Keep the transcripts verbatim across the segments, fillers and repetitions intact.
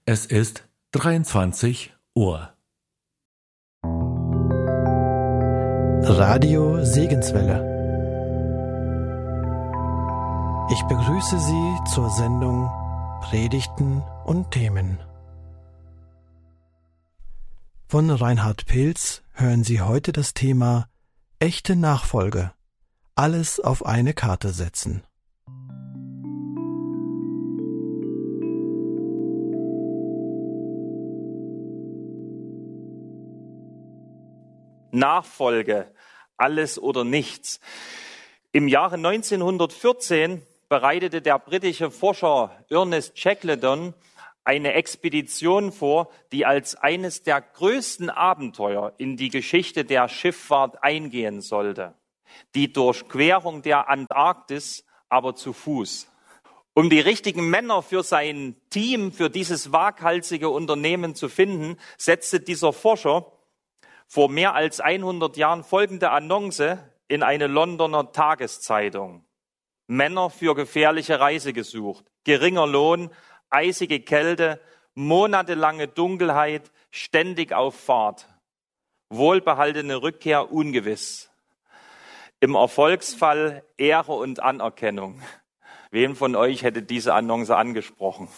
Es ist dreiundzwanzig Uhr. Radio Segenswelle. Ich begrüße Sie zur Sendung Predigten und Themen. Von Reinhard Pilz hören Sie heute das Thema Echte Nachfolge. Alles auf eine Karte setzen. Nachfolge, alles oder nichts. Im Jahre neunzehnhundertvierzehn bereitete der britische Forscher Ernest Shackleton eine Expedition vor, die als eines der größten Abenteuer in die Geschichte der Schifffahrt eingehen sollte. Die Durchquerung der Antarktis, aber zu Fuß. Um die richtigen Männer für sein Team, für dieses waghalsige Unternehmen zu finden, setzte dieser Forscher vor mehr als hundert Jahren folgende Annonce in eine Londoner Tageszeitung. Männer für gefährliche Reise gesucht. Geringer Lohn, eisige Kälte, monatelange Dunkelheit, ständig auf Fahrt. Wohlbehaltene Rückkehr ungewiss. Im Erfolgsfall Ehre und Anerkennung. Wem von euch hätte diese Annonce angesprochen?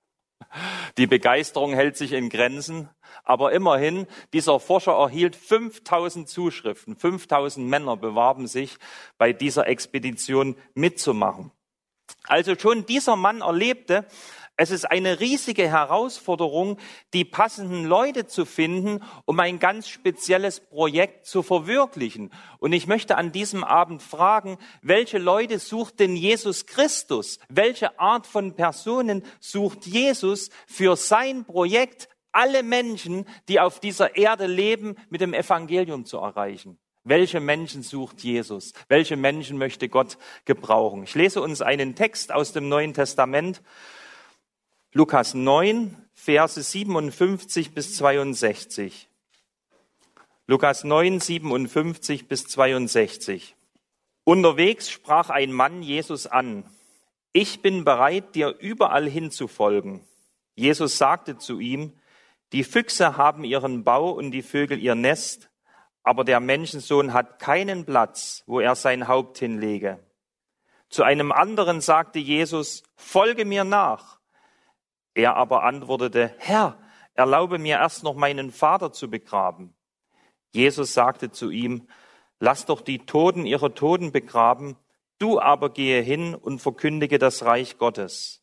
Die Begeisterung hält sich in Grenzen, aber immerhin, dieser Forscher erhielt fünftausend Zuschriften. fünftausend Männer bewarben sich, bei dieser Expedition mitzumachen. Also schon dieser Mann erlebte, es ist eine riesige Herausforderung, die passenden Leute zu finden, um ein ganz spezielles Projekt zu verwirklichen. Und ich möchte an diesem Abend fragen, welche Leute sucht denn Jesus Christus? Welche Art von Personen sucht Jesus für sein Projekt, alle Menschen, die auf dieser Erde leben, mit dem Evangelium zu erreichen? Welche Menschen sucht Jesus? Welche Menschen möchte Gott gebrauchen? Ich lese uns einen Text aus dem Neuen Testament. Lukas neun, Verse siebenundfünfzig bis zweiundsechzig. Lukas neun, siebenundfünfzig bis zweiundsechzig. Unterwegs sprach ein Mann Jesus an: Ich bin bereit, dir überall hinzufolgen. Jesus sagte zu ihm: Die Füchse haben ihren Bau und die Vögel ihr Nest, aber der Menschensohn hat keinen Platz, wo er sein Haupt hinlege. Zu einem anderen sagte Jesus: Folge mir nach. Er aber antwortete: Herr, erlaube mir erst noch meinen Vater zu begraben. Jesus sagte zu ihm: Lass doch die Toten ihre Toten begraben, du aber gehe hin und verkündige das Reich Gottes.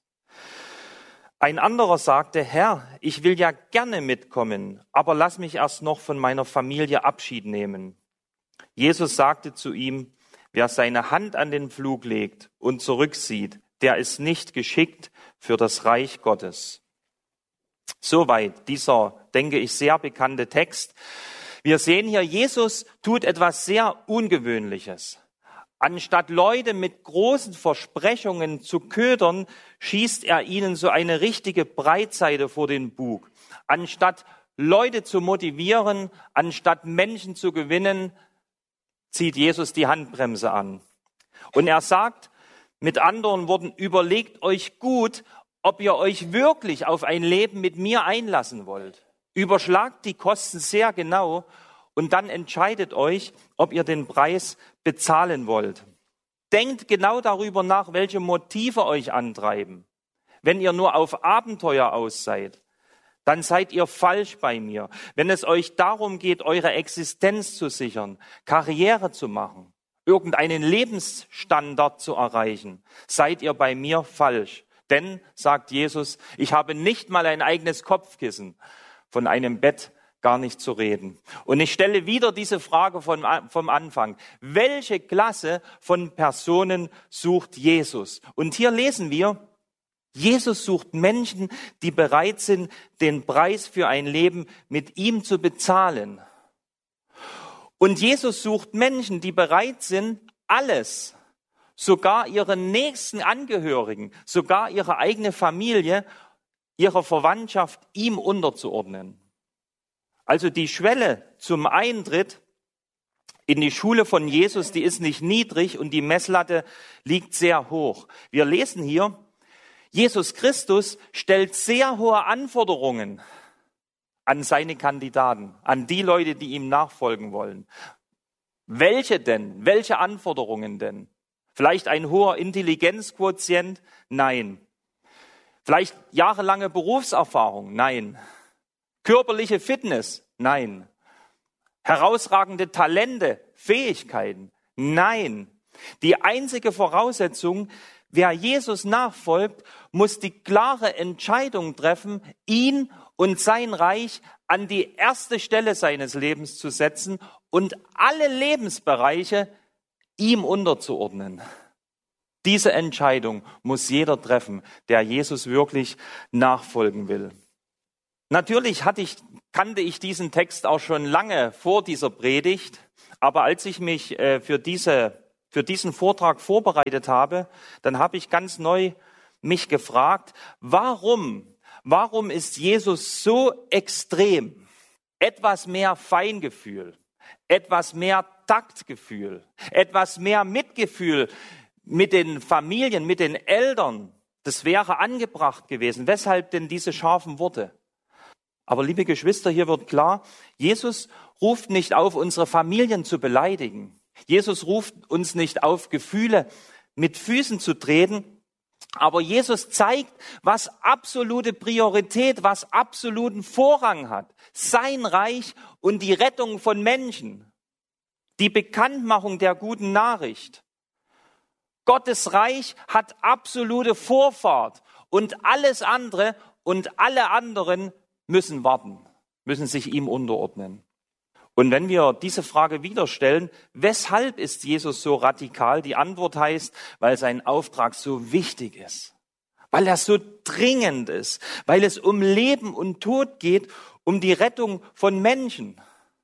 Ein anderer sagte: Herr, ich will ja gerne mitkommen, aber lass mich erst noch von meiner Familie Abschied nehmen. Jesus sagte zu ihm: Wer seine Hand an den Pflug legt und zurücksieht, der ist nicht geschickt für das Reich Gottes. Soweit dieser, denke ich, sehr bekannte Text. Wir sehen hier, Jesus tut etwas sehr Ungewöhnliches. Anstatt Leute mit großen Versprechungen zu ködern, schießt er ihnen so eine richtige Breitseite vor den Bug. Anstatt Leute zu motivieren, anstatt Menschen zu gewinnen, zieht Jesus die Handbremse an. Und er sagt mit anderen Worten: Überlegt euch gut, ob ihr euch wirklich auf ein Leben mit mir einlassen wollt. Überschlagt die Kosten sehr genau und dann entscheidet euch, ob ihr den Preis bezahlen wollt. Denkt genau darüber nach, welche Motive euch antreiben. Wenn ihr nur auf Abenteuer aus seid, dann seid ihr falsch bei mir. Wenn es euch darum geht, eure Existenz zu sichern, Karriere zu machen, irgendeinen Lebensstandard zu erreichen, seid ihr bei mir falsch. Denn, sagt Jesus, ich habe nicht mal ein eigenes Kopfkissen, von einem Bett gar nicht zu reden. Und ich stelle wieder diese Frage von, vom Anfang: Welche Klasse von Personen sucht Jesus? Und hier lesen wir, Jesus sucht Menschen, die bereit sind, den Preis für ein Leben mit ihm zu bezahlen. Und Jesus sucht Menschen, die bereit sind, alles, sogar ihre nächsten Angehörigen, sogar ihre eigene Familie, ihre Verwandtschaft ihm unterzuordnen. Also die Schwelle zum Eintritt in die Schule von Jesus, die ist nicht niedrig und die Messlatte liegt sehr hoch. Wir lesen hier, Jesus Christus stellt sehr hohe Anforderungen an seine Kandidaten, an die Leute, die ihm nachfolgen wollen. Welche denn? Welche Anforderungen denn? Vielleicht ein hoher Intelligenzquotient? Nein. Vielleicht jahrelange Berufserfahrung? Nein. Körperliche Fitness? Nein. Herausragende Talente, Fähigkeiten? Nein. Die einzige Voraussetzung, wer Jesus nachfolgt, muss die klare Entscheidung treffen, ihn und sein Reich an die erste Stelle seines Lebens zu setzen und alle Lebensbereiche ihm unterzuordnen. Diese Entscheidung muss jeder treffen, der Jesus wirklich nachfolgen will. Natürlich hatte ich, kannte ich diesen Text auch schon lange vor dieser Predigt, aber als ich mich äh, für, diese, für diesen Vortrag vorbereitet habe, dann habe ich ganz neu mich gefragt, warum, warum ist Jesus so extrem? Etwas mehr Feingefühl, etwas mehr Taktgefühl, etwas mehr Mitgefühl mit den Familien, mit den Eltern, das wäre angebracht gewesen. Weshalb denn diese scharfen Worte? Aber liebe Geschwister, hier wird klar, Jesus ruft nicht auf, unsere Familien zu beleidigen. Jesus ruft uns nicht auf, Gefühle mit Füßen zu treten. Aber Jesus zeigt, was absolute Priorität, was absoluten Vorrang hat. Sein Reich und die Rettung von Menschen. Die Bekanntmachung der guten Nachricht. Gottes Reich hat absolute Vorfahrt. Und alles andere und alle anderen müssen warten, müssen sich ihm unterordnen. Und wenn wir diese Frage wieder stellen, weshalb ist Jesus so radikal? Die Antwort heißt, weil sein Auftrag so wichtig ist, weil er so dringend ist, weil es um Leben und Tod geht, um die Rettung von Menschen.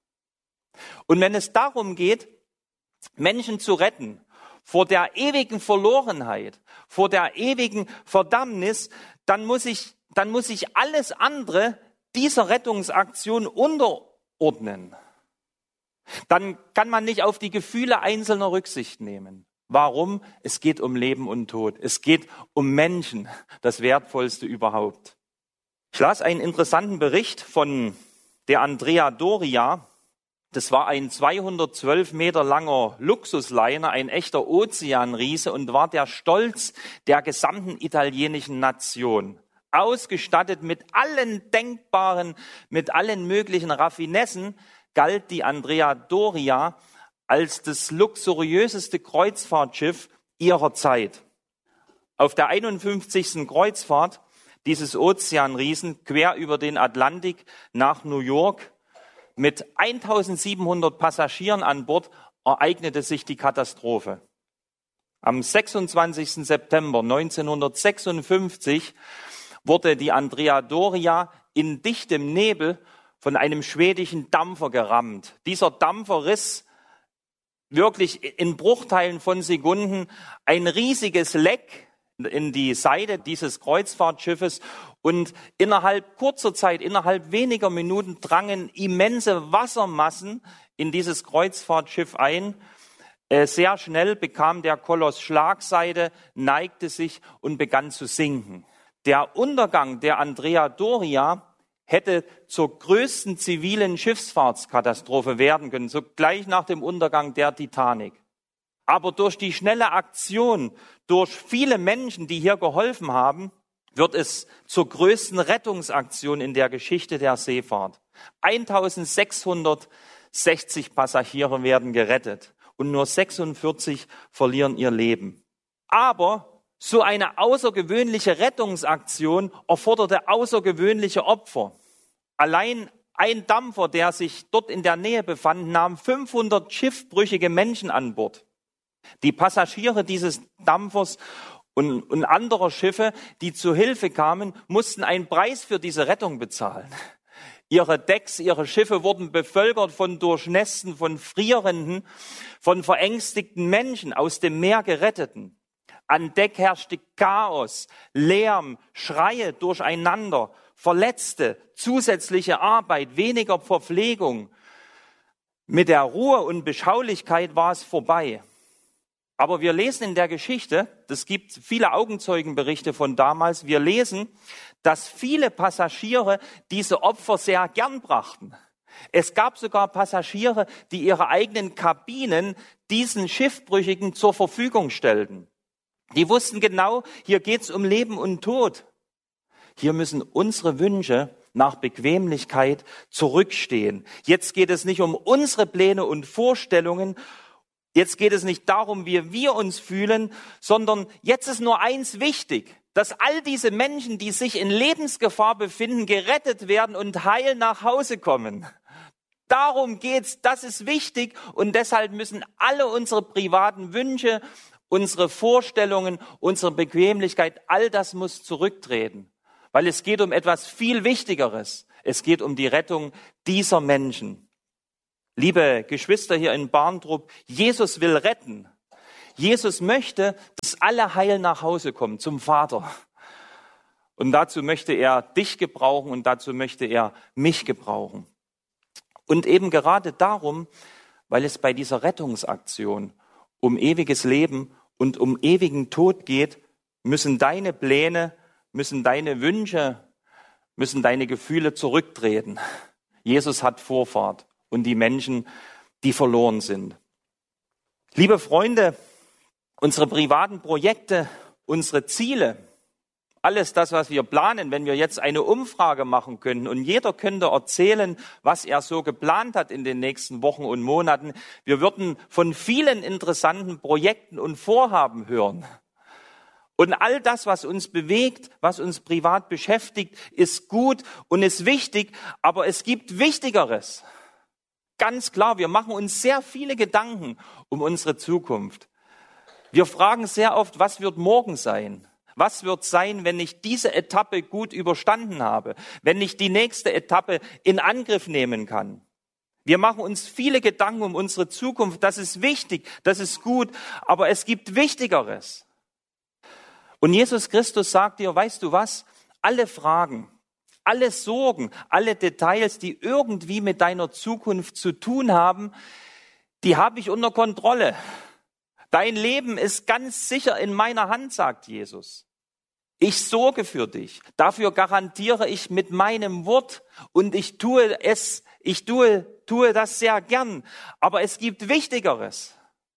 Und wenn es darum geht, Menschen zu retten vor der ewigen Verlorenheit, vor der ewigen Verdammnis, dann muss ich, dann muss ich alles andere dieser Rettungsaktion unterordnen. Dann kann man nicht auf die Gefühle Einzelner Rücksicht nehmen. Warum? Es geht um Leben und Tod. Es geht um Menschen, das Wertvollste überhaupt. Ich las einen interessanten Bericht von der Andrea Doria. Das war ein zweihundertzwölf Meter langer Luxusliner, ein echter Ozeanriese und war der Stolz der gesamten italienischen Nation. Ausgestattet mit allen denkbaren, mit allen möglichen Raffinessen, galt die Andrea Doria als das luxuriöseste Kreuzfahrtschiff ihrer Zeit. Auf der einundfünfzigsten Kreuzfahrt dieses Ozeanriesen quer über den Atlantik nach New York mit eintausendsiebenhundert Passagieren an Bord ereignete sich die Katastrophe. Am sechsundzwanzigsten September neunzehnhundertsechsundfünfzig wurde die Andrea Doria in dichtem Nebel von einem schwedischen Dampfer gerammt. Dieser Dampfer riss wirklich in Bruchteilen von Sekunden ein riesiges Leck in die Seite dieses Kreuzfahrtschiffes und innerhalb kurzer Zeit, innerhalb weniger Minuten drangen immense Wassermassen in dieses Kreuzfahrtschiff ein. Sehr schnell bekam der Koloss Schlagseite, neigte sich und begann zu sinken. Der Untergang der Andrea Doria hätte zur größten zivilen Schiffsfahrtskatastrophe werden können, so gleich nach dem Untergang der Titanic. Aber durch die schnelle Aktion, durch viele Menschen, die hier geholfen haben, wird es zur größten Rettungsaktion in der Geschichte der Seefahrt. eintausendsechshundertsechzig Passagiere werden gerettet und nur sechsundvierzig verlieren ihr Leben. Aber so eine außergewöhnliche Rettungsaktion erforderte außergewöhnliche Opfer. Allein ein Dampfer, der sich dort in der Nähe befand, nahm fünfhundert schiffbrüchige Menschen an Bord. Die Passagiere dieses Dampfers und, und anderer Schiffe, die zu Hilfe kamen, mussten einen Preis für diese Rettung bezahlen. Ihre Decks, ihre Schiffe wurden bevölkert von Durchnässten, von Frierenden, von verängstigten Menschen, aus dem Meer Geretteten. An Deck herrschte Chaos, Lärm, Schreie durcheinander, Verletzte, zusätzliche Arbeit, weniger Verpflegung. Mit der Ruhe und Beschaulichkeit war es vorbei. Aber wir lesen in der Geschichte, es gibt viele Augenzeugenberichte von damals, wir lesen, dass viele Passagiere diese Opfer sehr gern brachten. Es gab sogar Passagiere, die ihre eigenen Kabinen diesen Schiffbrüchigen zur Verfügung stellten. Die wussten genau, hier geht's um Leben und Tod. Hier müssen unsere Wünsche nach Bequemlichkeit zurückstehen. Jetzt geht es nicht um unsere Pläne und Vorstellungen. Jetzt geht es nicht darum, wie wir uns fühlen, sondern jetzt ist nur eins wichtig, dass all diese Menschen, die sich in Lebensgefahr befinden, gerettet werden und heil nach Hause kommen. Darum geht's, das ist wichtig und deshalb müssen alle unsere privaten Wünsche, unsere Vorstellungen, unsere Bequemlichkeit, all das muss zurücktreten, weil es geht um etwas viel Wichtigeres. Es geht um die Rettung dieser Menschen. Liebe Geschwister hier in Barntrup, Jesus will retten. Jesus möchte, dass alle heil nach Hause kommen, zum Vater. Und dazu möchte er dich gebrauchen und dazu möchte er mich gebrauchen. Und eben gerade darum, weil es bei dieser Rettungsaktion um ewiges Leben und um ewigen Tod geht, müssen deine Pläne, müssen deine Wünsche, müssen deine Gefühle zurücktreten. Jesus hat Vorfahrt und die Menschen, die verloren sind. Liebe Freunde, unsere privaten Projekte, unsere Ziele, alles das, was wir planen, wenn wir jetzt eine Umfrage machen könnten und jeder könnte erzählen, was er so geplant hat in den nächsten Wochen und Monaten, wir würden von vielen interessanten Projekten und Vorhaben hören. Und all das, was uns bewegt, was uns privat beschäftigt, ist gut und ist wichtig, aber es gibt Wichtigeres. Ganz klar, wir machen uns sehr viele Gedanken um unsere Zukunft. Wir fragen sehr oft, was wird morgen sein? Was wird sein, wenn ich diese Etappe gut überstanden habe? Wenn ich die nächste Etappe in Angriff nehmen kann? Wir machen uns viele Gedanken um unsere Zukunft. Das ist wichtig, das ist gut, aber es gibt Wichtigeres. Und Jesus Christus sagt dir, weißt du was? Alle Fragen, alle Sorgen, alle Details, die irgendwie mit deiner Zukunft zu tun haben, die habe ich unter Kontrolle. Dein Leben ist ganz sicher in meiner Hand, sagt Jesus. Ich sorge für dich. Dafür garantiere ich mit meinem Wort und ich tue es, ich tue, tue das sehr gern. Aber es gibt Wichtigeres.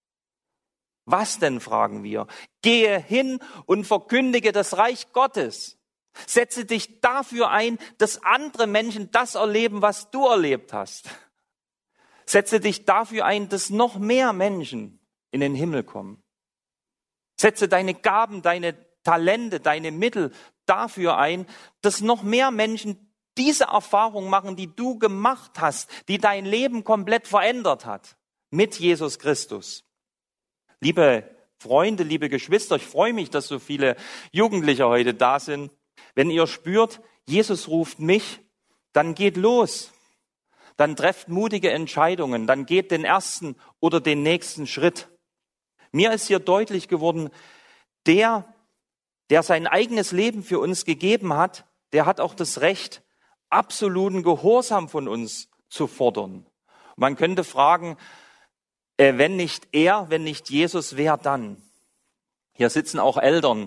Was denn, fragen wir? Gehe hin und verkündige das Reich Gottes. Setze dich dafür ein, dass andere Menschen das erleben, was du erlebt hast. Setze dich dafür ein, dass noch mehr Menschen in den Himmel kommen. Setze deine Gaben, deine Talente, deine Mittel dafür ein, dass noch mehr Menschen diese Erfahrung machen, die du gemacht hast, die dein Leben komplett verändert hat mit Jesus Christus. Liebe Freunde, liebe Geschwister, ich freue mich, dass so viele Jugendliche heute da sind. Wenn ihr spürt, Jesus ruft mich, dann geht los. Dann trefft mutige Entscheidungen, dann geht den ersten oder den nächsten Schritt. Mir ist hier deutlich geworden, der, der sein eigenes Leben für uns gegeben hat, der hat auch das Recht, absoluten Gehorsam von uns zu fordern. Man könnte fragen, äh, wenn nicht er, wenn nicht Jesus, wer dann? Hier sitzen auch Eltern.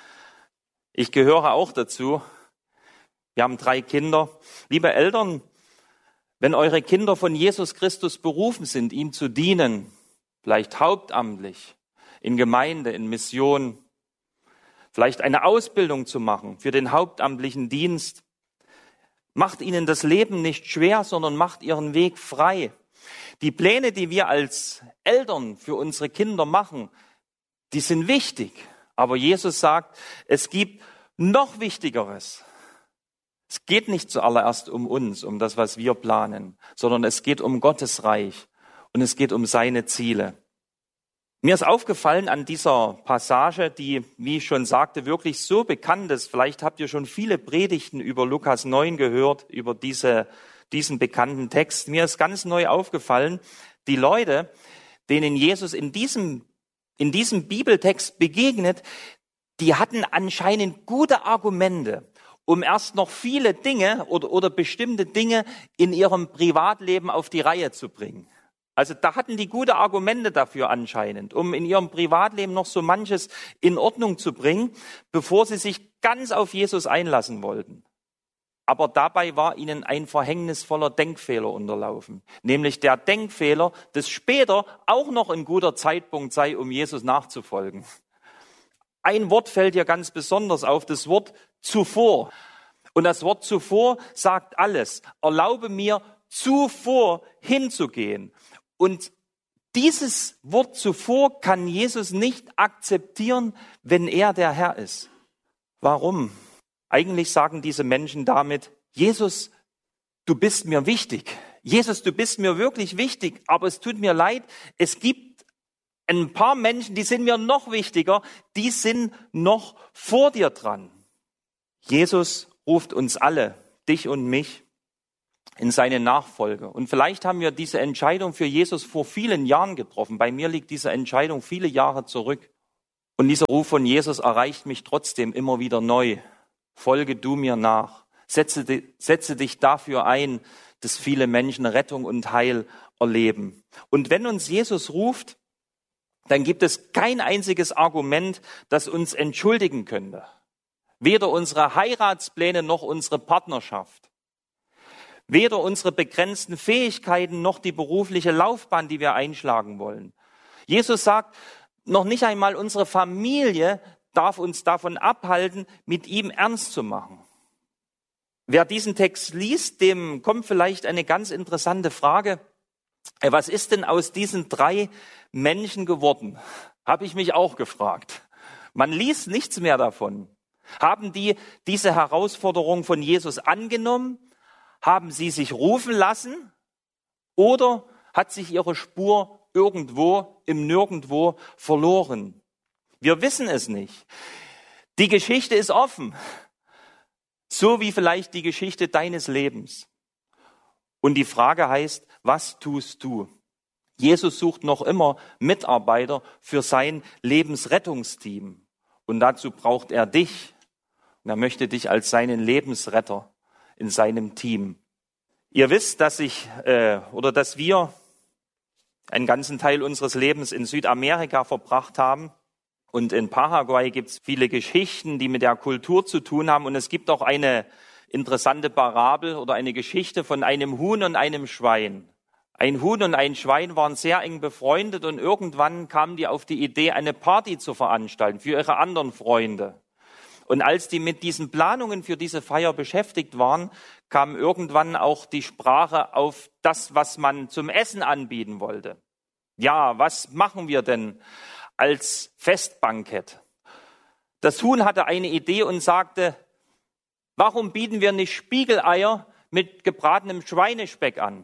Ich gehöre auch dazu. Wir haben drei Kinder. Liebe Eltern, wenn eure Kinder von Jesus Christus berufen sind, ihm zu dienen, vielleicht hauptamtlich, in Gemeinde, in Mission, vielleicht eine Ausbildung zu machen für den hauptamtlichen Dienst, macht ihnen das Leben nicht schwer, sondern macht ihren Weg frei. Die Pläne, die wir als Eltern für unsere Kinder machen, die sind wichtig. Aber Jesus sagt, es gibt noch Wichtigeres. Es geht nicht zuallererst um uns, um das, was wir planen, sondern es geht um Gottes Reich und es geht um seine Ziele. Mir ist aufgefallen an dieser Passage, die, wie ich schon sagte, wirklich so bekannt ist. Vielleicht habt ihr schon viele Predigten über Lukas neun gehört, über diese, diesen bekannten Text. Mir ist ganz neu aufgefallen, die Leute, denen Jesus in diesem, in diesem Bibeltext begegnet, die hatten anscheinend gute Argumente, um erst noch viele Dinge oder, oder bestimmte Dinge in ihrem Privatleben auf die Reihe zu bringen. Also da hatten die gute Argumente dafür anscheinend, um in ihrem Privatleben noch so manches in Ordnung zu bringen, bevor sie sich ganz auf Jesus einlassen wollten. Aber dabei war ihnen ein verhängnisvoller Denkfehler unterlaufen, nämlich der Denkfehler, dass später auch noch ein guter Zeitpunkt sei, um Jesus nachzufolgen. Ein Wort fällt hier ganz besonders auf, das Wort zuvor. Und das Wort zuvor sagt alles. Erlaube mir, zuvor hinzugehen. Und dieses Wort zuvor kann Jesus nicht akzeptieren, wenn er der Herr ist. Warum? Eigentlich sagen diese Menschen damit, Jesus, du bist mir wichtig. Jesus, du bist mir wirklich wichtig, aber es tut mir leid, es gibt ein paar Menschen, die sind mir noch wichtiger, die sind noch vor dir dran. Jesus ruft uns alle, dich und mich, in seine Nachfolge. Und vielleicht haben wir diese Entscheidung für Jesus vor vielen Jahren getroffen. Bei mir liegt diese Entscheidung viele Jahre zurück. Und dieser Ruf von Jesus erreicht mich trotzdem immer wieder neu. Folge du mir nach. Setze, setze dich dafür ein, dass viele Menschen Rettung und Heil erleben. Und wenn uns Jesus ruft, dann gibt es kein einziges Argument, das uns entschuldigen könnte. Weder unsere Heiratspläne noch unsere Partnerschaft. Weder unsere begrenzten Fähigkeiten noch die berufliche Laufbahn, die wir einschlagen wollen. Jesus sagt, noch nicht einmal unsere Familie darf uns davon abhalten, mit ihm ernst zu machen. Wer diesen Text liest, dem kommt vielleicht eine ganz interessante Frage. Was ist denn aus diesen drei Menschen geworden? Habe ich mich auch gefragt. Man liest nichts mehr davon. Haben die diese Herausforderung von Jesus angenommen? Haben sie sich rufen lassen? Oder hat sich ihre Spur irgendwo im Nirgendwo verloren? Wir wissen es nicht. Die Geschichte ist offen. So wie vielleicht die Geschichte deines Lebens. Und die Frage heißt, was tust du? Jesus sucht noch immer Mitarbeiter für sein Lebensrettungsteam. Und dazu braucht er dich. Und er möchte dich als seinen Lebensretter in seinem Team. Ihr wisst, dass ich äh, oder dass wir einen ganzen Teil unseres Lebens in Südamerika verbracht haben. Und in Paraguay gibt es viele Geschichten, die mit der Kultur zu tun haben. Und es gibt auch eine interessante Parabel oder eine Geschichte von einem Huhn und einem Schwein. Ein Huhn und ein Schwein waren sehr eng befreundet und irgendwann kamen die auf die Idee, eine Party zu veranstalten für ihre anderen Freunde. Und als die mit diesen Planungen für diese Feier beschäftigt waren, kam irgendwann auch die Sprache auf das, was man zum Essen anbieten wollte. Ja, was machen wir denn als Festbankett? Das Huhn hatte eine Idee und sagte, warum bieten wir nicht Spiegeleier mit gebratenem Schweinespeck an?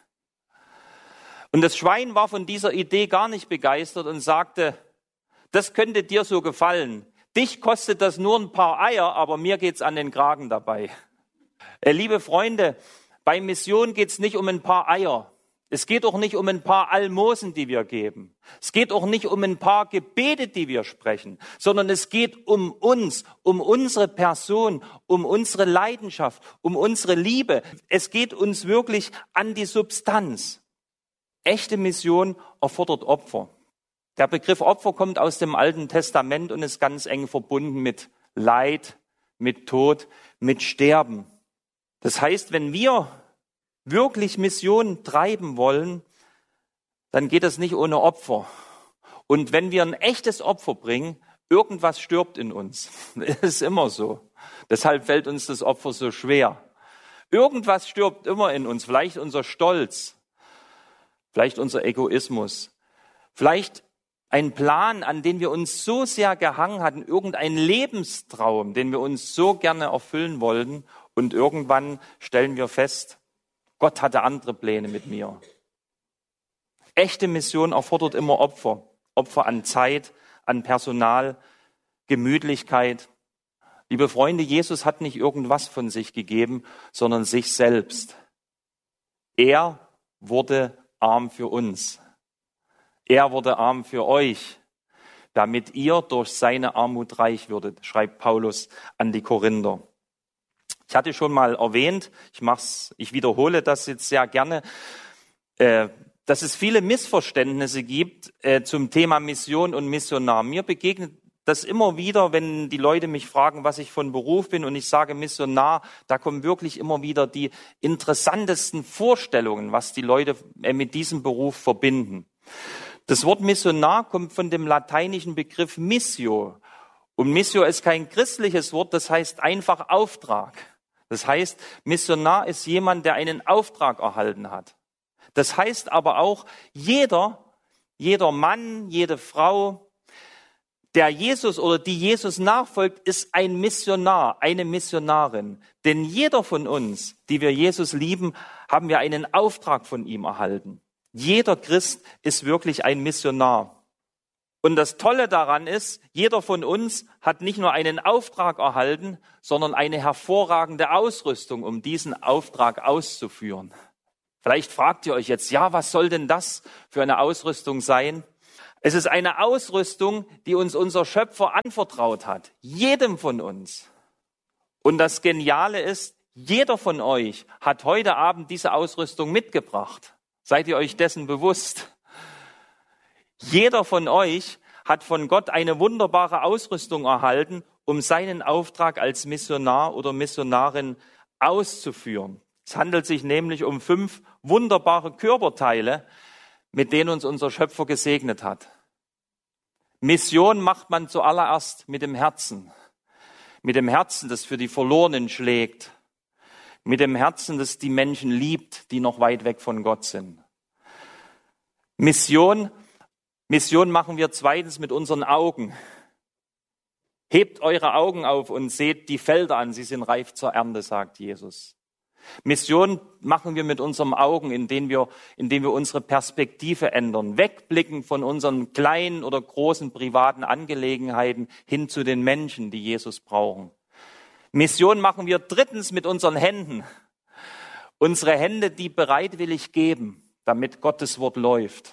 Und das Schwein war von dieser Idee gar nicht begeistert und sagte, das könnte dir so gefallen. Dich kostet das nur ein paar Eier, aber mir geht's an den Kragen dabei. Äh, liebe Freunde, bei Mission geht's nicht um ein paar Eier. Es geht auch nicht um ein paar Almosen, die wir geben. Es geht auch nicht um ein paar Gebete, die wir sprechen, sondern es geht um uns, um unsere Person, um unsere Leidenschaft, um unsere Liebe. Es geht uns wirklich an die Substanz. Echte Mission erfordert Opfer. Der Begriff Opfer kommt aus dem Alten Testament und ist ganz eng verbunden mit Leid, mit Tod, mit Sterben. Das heißt, wenn wir wirklich Mission treiben wollen, dann geht es nicht ohne Opfer. Und wenn wir ein echtes Opfer bringen, irgendwas stirbt in uns. Das ist immer so. Deshalb fällt uns das Opfer so schwer. Irgendwas stirbt immer in uns. Vielleicht unser Stolz, vielleicht unser Egoismus, vielleicht ein Plan, an den wir uns so sehr gehangen hatten, irgendein Lebenstraum, den wir uns so gerne erfüllen wollten. Und irgendwann stellen wir fest, Gott hatte andere Pläne mit mir. Echte Mission erfordert immer Opfer. Opfer an Zeit, an Personal, Gemütlichkeit. Liebe Freunde, Jesus hat nicht irgendwas von sich gegeben, sondern sich selbst. Er wurde arm für uns. Er wurde arm für euch, damit ihr durch seine Armut reich würdet, schreibt Paulus an die Korinther. Ich hatte schon mal erwähnt, ich mach's, ich wiederhole das jetzt sehr gerne, äh, dass es viele Missverständnisse gibt äh, zum Thema Mission und Missionar. Mir begegnet das immer wieder, wenn die Leute mich fragen, was ich von Beruf bin und ich sage Missionar, da kommen wirklich immer wieder die interessantesten Vorstellungen, was die Leute äh, mit diesem Beruf verbinden. Das Wort Missionar kommt von dem lateinischen Begriff Missio. Und Missio ist kein christliches Wort, das heißt einfach Auftrag. Das heißt, Missionar ist jemand, der einen Auftrag erhalten hat. Das heißt aber auch, jeder, jeder Mann, jede Frau, der Jesus oder die Jesus nachfolgt, ist ein Missionar, eine Missionarin. Denn jeder von uns, die wir Jesus lieben, haben wir einen Auftrag von ihm erhalten. Jeder Christ ist wirklich ein Missionar. Und das Tolle daran ist, jeder von uns hat nicht nur einen Auftrag erhalten, sondern eine hervorragende Ausrüstung, um diesen Auftrag auszuführen. Vielleicht fragt ihr euch jetzt, ja, was soll denn das für eine Ausrüstung sein? Es ist eine Ausrüstung, die uns unser Schöpfer anvertraut hat, jedem von uns. Und das Geniale ist, jeder von euch hat heute Abend diese Ausrüstung mitgebracht. Seid ihr euch dessen bewusst? Jeder von euch hat von Gott eine wunderbare Ausrüstung erhalten, um seinen Auftrag als Missionar oder Missionarin auszuführen. Es handelt sich nämlich um fünf wunderbare Körperteile, mit denen uns unser Schöpfer gesegnet hat. Mission macht man zuallererst mit dem Herzen. Mit dem Herzen, das für die Verlorenen schlägt. Mit dem Herzen, das die Menschen liebt, die noch weit weg von Gott sind. Mission, Mission machen wir zweitens mit unseren Augen. Hebt eure Augen auf und seht die Felder an, sie sind reif zur Ernte, sagt Jesus. Mission machen wir mit unseren Augen, indem wir, indem wir unsere Perspektive ändern, wegblicken von unseren kleinen oder großen privaten Angelegenheiten hin zu den Menschen, die Jesus brauchen. Mission machen wir drittens mit unseren Händen. Unsere Hände, die bereitwillig geben, damit Gottes Wort läuft.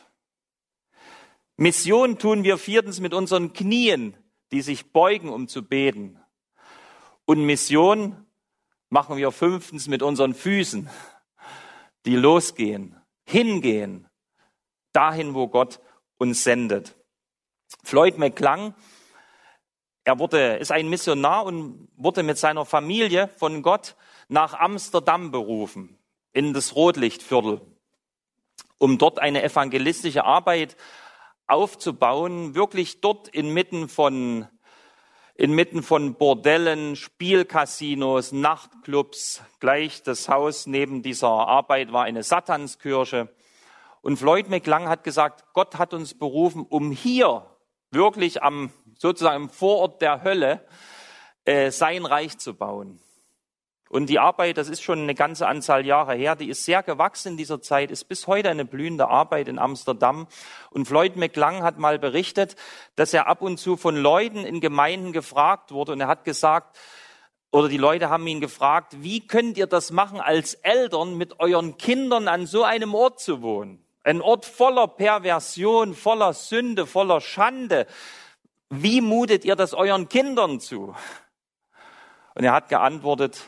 Mission tun wir viertens mit unseren Knien, die sich beugen, um zu beten. Und Mission machen wir fünftens mit unseren Füßen, die losgehen, hingehen, dahin, wo Gott uns sendet. Floyd McClung, er wurde, ist ein Missionar und wurde mit seiner Familie von Gott nach Amsterdam berufen, in das Rotlichtviertel, um dort eine evangelistische Arbeit aufzubauen, wirklich dort inmitten von Inmitten von Bordellen, Spielcasinos, Nachtclubs. Gleich das Haus neben dieser Arbeit war eine Satanskirche. Und Floyd McClung hat gesagt, Gott hat uns berufen, um hier wirklich am sozusagen im Vorort der Hölle äh, sein Reich zu bauen. Und die Arbeit, das ist schon eine ganze Anzahl Jahre her, die ist sehr gewachsen in dieser Zeit, ist bis heute eine blühende Arbeit in Amsterdam. Und Floyd McClung hat mal berichtet, dass er ab und zu von Leuten in Gemeinden gefragt wurde. Und er hat gesagt, oder die Leute haben ihn gefragt, wie könnt ihr das machen, als Eltern mit euren Kindern an so einem Ort zu wohnen? Ein Ort voller Perversion, voller Sünde, voller Schande. Wie mutet ihr das euren Kindern zu? Und er hat geantwortet,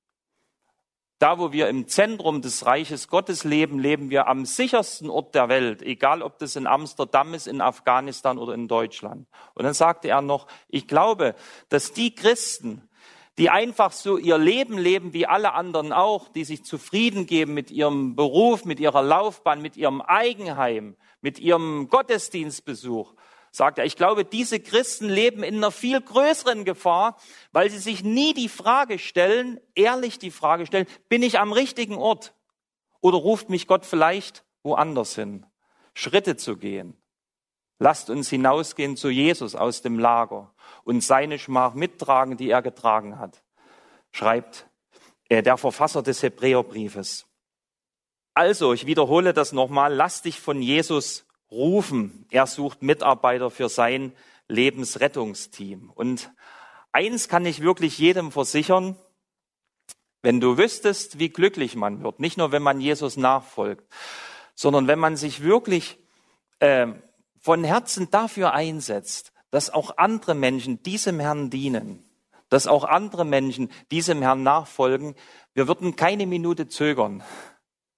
da, wo wir im Zentrum des Reiches Gottes leben, leben wir am sichersten Ort der Welt, egal ob das in Amsterdam ist, in Afghanistan oder in Deutschland. Und dann sagte er noch, ich glaube, dass die Christen, die einfach so ihr Leben leben wie alle anderen auch, die sich zufrieden geben mit ihrem Beruf, mit ihrer Laufbahn, mit ihrem Eigenheim, mit ihrem Gottesdienstbesuch, sagt er, ich glaube, diese Christen leben in einer viel größeren Gefahr, weil sie sich nie die Frage stellen, ehrlich die Frage stellen, bin ich am richtigen Ort? Oder ruft mich Gott vielleicht woanders hin? Schritte zu gehen. Lasst uns hinausgehen zu Jesus aus dem Lager und seine Schmach mittragen, die er getragen hat, schreibt der Verfasser des Hebräerbriefes. Also, ich wiederhole das nochmal, lass dich von Jesus rufen. Er sucht Mitarbeiter für sein Lebensrettungsteam. Und eins kann ich wirklich jedem versichern, wenn du wüsstest, wie glücklich man wird, nicht nur wenn man Jesus nachfolgt, sondern wenn man sich wirklich äh, von Herzen dafür einsetzt, dass auch andere Menschen diesem Herrn dienen, dass auch andere Menschen diesem Herrn nachfolgen, wir würden keine Minute zögern.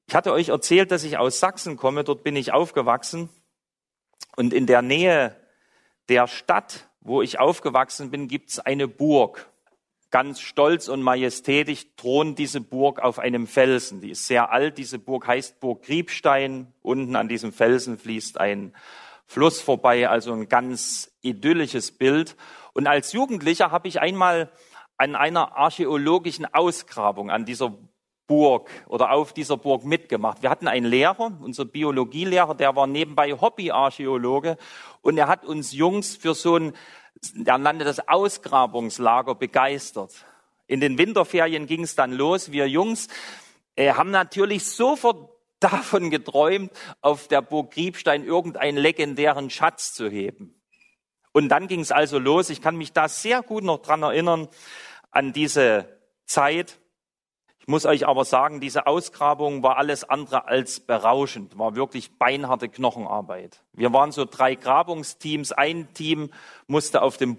Ich hatte euch erzählt, dass ich aus Sachsen komme, dort bin ich aufgewachsen. Und in der Nähe der Stadt, wo ich aufgewachsen bin, gibt es eine Burg. Ganz stolz und majestätisch thront diese Burg auf einem Felsen. Die ist sehr alt, diese Burg heißt Burg Griebstein. Unten an diesem Felsen fließt ein Fluss vorbei, also ein ganz idyllisches Bild. Und als Jugendlicher habe ich einmal an einer archäologischen Ausgrabung an dieser Burg oder auf dieser Burg mitgemacht. Wir hatten einen Lehrer, unser Biologielehrer, der war nebenbei Hobbyarchäologe und er hat uns Jungs für so ein, er nannte das Ausgrabungslager, begeistert. In den Winterferien ging es dann los. Wir Jungs äh, haben natürlich sofort davon geträumt, auf der Burg Griebstein irgendeinen legendären Schatz zu heben. Und dann ging es also los. Ich kann mich da sehr gut noch dran erinnern, an diese Zeit. Ich muss euch aber sagen, diese Ausgrabung war alles andere als berauschend, war wirklich beinharte Knochenarbeit. Wir waren so drei Grabungsteams. Ein Team musste auf dem